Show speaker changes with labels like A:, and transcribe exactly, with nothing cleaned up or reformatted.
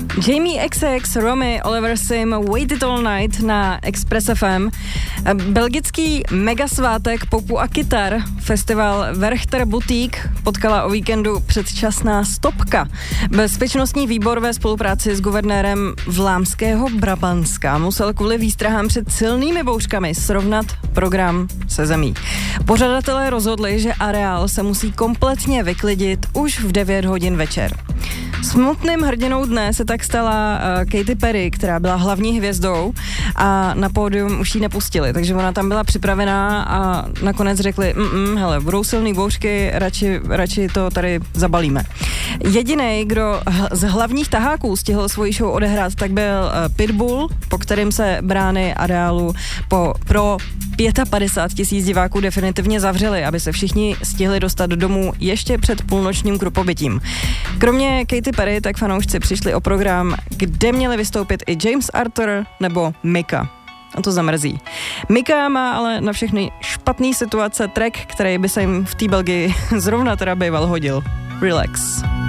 A: Jamie X X, Romy, Oliver Sim, Wait It All Night na Express F M. Belgický megasvátek popu a kytar, festival Werchter Boutique, potkala o víkendu předčasná stopka. Bezpečnostní výbor ve spolupráci s guvernérem Vlámského Brabantska musel kvůli výstrahám před silnými bouřkami srovnat program se zemí. Pořadatelé rozhodli, že areál se musí kompletně vyklidit už v devět hodin večer. Smutným hrdinou dne se tak stala uh, Katy Perry, která byla hlavní hvězdou a na pódium už ji nepustili, takže ona tam byla připravená a nakonec řekli, mm, hele, budou silný bouřky, radši, radši to tady zabalíme. Jedinej, kdo h- z hlavních taháků stihl svoji show odehrát, tak byl uh, Pitbull, po kterým se brány areálu po, pro padesát pět tisíc diváků definitivně zavřeli, aby se všichni stihli dostat domů ještě před půlnočním krupobytím. Kromě Katy Perry, tak fanoušci přišli o program, kde měli vystoupit i James Arthur nebo Mika. A to zamrzí. Mika má ale na všechny špatný situace track, který by se jim v té Belgii zrovna teda býval hodil. Relax.